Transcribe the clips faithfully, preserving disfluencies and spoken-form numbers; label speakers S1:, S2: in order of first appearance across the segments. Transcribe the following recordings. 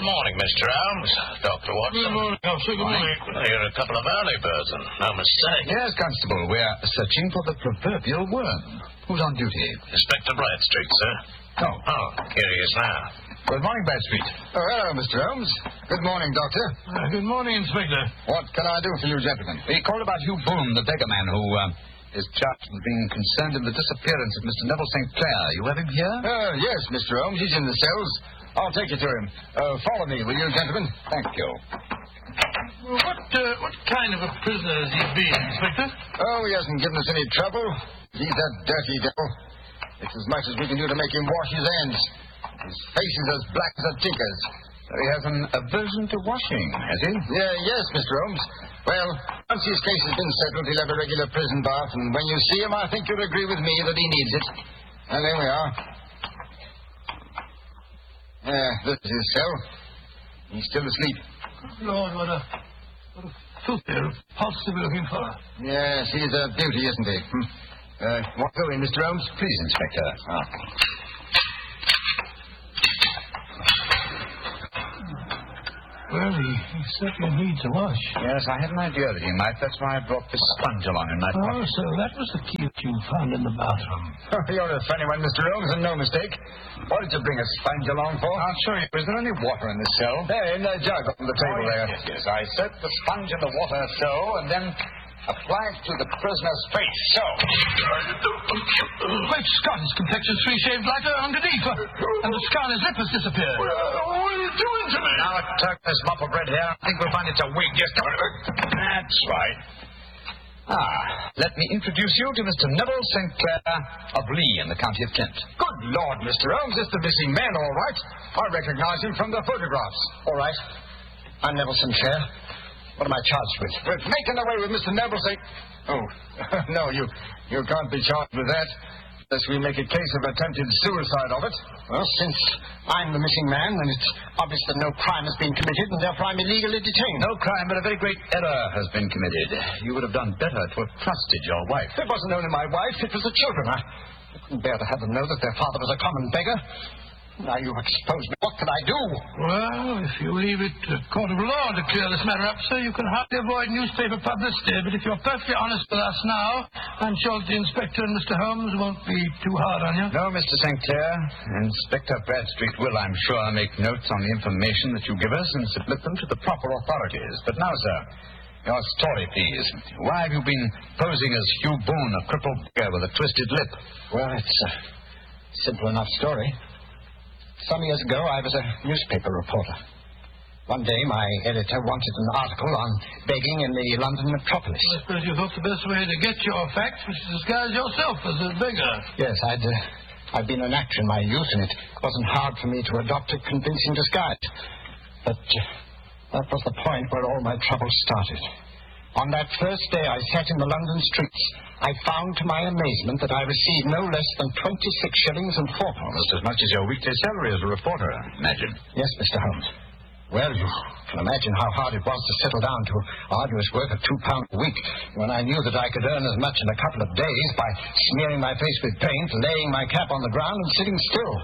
S1: good morning, Mister Holmes. Doctor Watson.
S2: Good morning, officer. Good morning.
S1: Well, you're a couple of early birds, and no mistake.
S3: Yes, Constable. We're searching for the proverbial worm. Who's on duty?
S1: Inspector Bradstreet, sir.
S3: Oh.
S1: Oh, here he is now.
S3: Good morning, Bradstreet.
S4: Oh, hello, Mister Holmes. Good morning, Doctor.
S2: Uh, good morning, Inspector.
S4: What can I do for you, gentlemen?
S3: We called about Hugh Boone, the beggar man who uh, is charged with being concerned in the disappearance of Mister Neville Saint Clair. You have him here?
S4: Uh, yes, Mister Holmes. He's in the cells. I'll take you to him. Uh, follow me, will you, gentlemen?
S3: Thank you.
S2: Well, what, uh, what kind of a prisoner has he been, Inspector?
S4: Oh, he hasn't given us any trouble. He's a dirty devil. It's as much as we can do to make him wash his hands. His face is as black as a tinker's.
S3: So he has an aversion to washing, has he?
S4: Yeah, yes, Mister Holmes. Well, once his case has been settled, he'll have a regular prison bath, and when you see him, I think you'll agree with me that he needs it. And there we are. Yeah, this is his cell. He's still asleep.
S2: Good Lord, what a, what a filthy, repulsive-looking fellow.
S4: Yes, he's a beauty, isn't he? Hmm. Uh, want to go in, Mister Holmes?
S3: Please, Inspector.
S4: Ah.
S2: Well, he, he certainly needs a wash.
S3: Yes, I had an idea that he might. That's why I brought this sponge along in my
S2: Oh,
S3: pocket.
S2: so that was the key that you found in the bathroom.
S4: You're a funny one, Mister Holmes, and no mistake. What did you bring a sponge along for?
S3: I'll show you. Is there any water in this cell?
S4: There, in the jug on the table
S3: Oh,
S4: there.
S3: yes, yes, yes. I set the sponge in the water so, and then apply it to the prisoner's face. So.
S2: Great Scott, his complexion's three shades lighter underneath, uh, and the scar on his lip has disappeared.
S1: What are you doing to me?
S3: Now, tuck this mop of red hair. I think we'll find it's a wig. Just. That's right. Ah, let me introduce you to Mister Neville Saint Clair of Lee in the county of Kent.
S4: Good Lord, Mister Holmes, it's the missing man, all right. I recognize him from the photographs.
S5: All right. I'm Neville Saint Clair. What am I charged with?
S4: With making away with Mister Neville Saint... Oh, no, you you can't be charged with that unless we make a case of attempted suicide of it.
S5: Well, since I'm the missing man, then it's obvious that no crime has been committed, and therefore I'm illegally detained.
S3: No crime, but a very great error has been committed. You would have done better to have trusted your wife.
S5: It wasn't only my wife, it was the children. I, I couldn't bear to have them know that their father was a common beggar. Now you've exposed me. What can I do?
S2: Well, if you leave it to a court of law to clear this matter up, sir, you can hardly avoid newspaper publicity. But if you're perfectly honest with us now, I'm sure the inspector and Mister Holmes won't be too hard on you.
S3: No, Mister Saint Clair. Inspector Bradstreet will, I'm sure, make notes on the information that you give us and submit them to the proper authorities. But now, sir, your story, please. Why have you been posing as Hugh Boone, a crippled beggar with a twisted lip?
S5: Well, it's a simple enough story. Some years ago, I was a newspaper reporter. One day, my editor wanted an article on begging in the London metropolis.
S2: I suppose you thought the best way to get your facts was to disguise yourself as a beggar.
S5: Yes, I'd, uh, I'd been an actor in my youth, and it wasn't hard for me to adopt a convincing disguise. But uh, that was the point where all my trouble started. On that first day I sat in the London streets, I found to my amazement that I received no less than twenty-six shillings and fourpence.
S3: Almost as much as your weekly salary as a reporter, I imagine.
S5: Yes, Mister Holmes. Well, you can imagine how hard it was to settle down to arduous work at two pounds a week when I knew that I could earn as much in a couple of days by smearing my face with paint, laying my cap on the ground, and sitting still.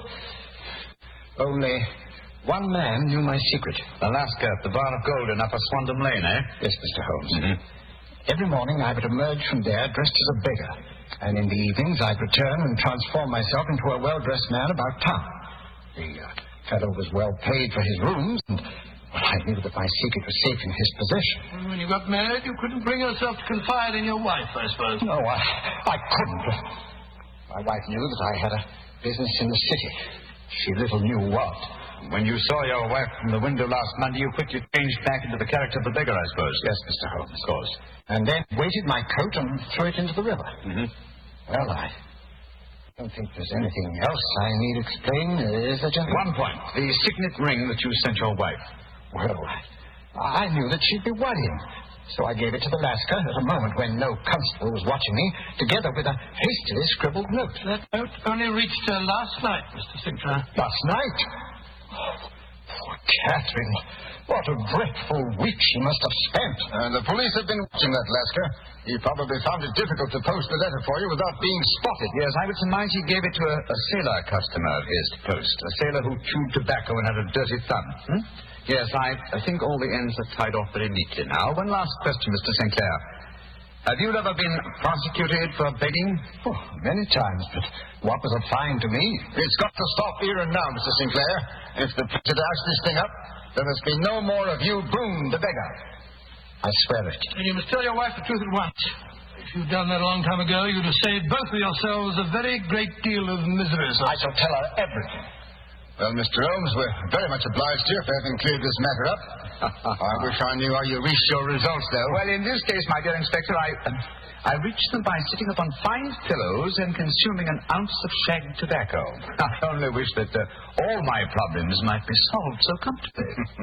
S5: Only one man knew my secret.
S3: Alaska at the Barn of Gold in Upper Swandam Lane, eh?
S5: Yes, Mister Holmes.
S3: Mm-hmm.
S5: Every morning I would emerge from there dressed as a beggar, and in the evenings I'd return and transform myself into a well-dressed man about town. The uh, fellow was well paid for his rooms, and well, I knew that my secret was safe in his possession.
S2: When you got married, you couldn't bring yourself to confide in your wife, I suppose.
S5: No, I, I couldn't. My wife knew that I had a business in the city. She little knew what.
S3: When you saw your wife from the window last Monday, you quickly changed back into the character of the beggar, I suppose.
S5: Yes, Mister Holmes.
S3: Of course.
S5: And then weighted my coat and threw it into the river.
S3: Mm-hmm.
S5: Well, I don't think there's anything else I need explain, is there, gentlemen?
S3: One point. The signet ring that you sent your wife.
S5: Well, I, I knew that she'd be worrying. So I gave it to the Lascar at a moment when no constable was watching me, together with a hastily scribbled note.
S2: That note only reached her last night, Mister Sinclair.
S5: Last night? Oh, poor Catherine, what a dreadful week she must have spent.
S4: Uh, the police have been watching that Lasker. He probably found it difficult to post the letter for you without being spotted.
S3: Yes, I would surmise he gave it to a, a sailor customer of his to post. A sailor who chewed tobacco and had a dirty thumb. Hmm? Yes, I, I think all the ends are tied off very neatly now. One last question, Mister Sinclair. Have you ever been prosecuted for begging?
S5: Oh, many times, but what was a fine to me?
S4: It's got to stop here and now, Mister Sinclair. If the printer dashed this thing up, there must be no more of you Boone the beggar.
S5: I swear it.
S2: And you must tell your wife the truth at once. If you'd done that a long time ago, you'd have saved both of yourselves a very great deal of misery, sir.
S5: I shall tell her everything.
S4: Well, Mister Holmes, we're very much obliged to you for having cleared this matter up. I wish I knew how you reached your results, though.
S3: Well, in this case, my dear Inspector, I... Uh, I reached them by sitting upon fine pillows and consuming an ounce of shag tobacco. I only wish that uh, all my problems might be solved so comfortably.